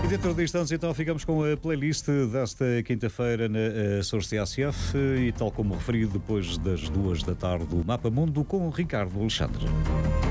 E dentro de instantes, então, ficamos com a playlist desta quinta-feira na Source TSF e, tal como referido, depois das 2 da tarde, o Mapa Mundo com Ricardo Alexandre.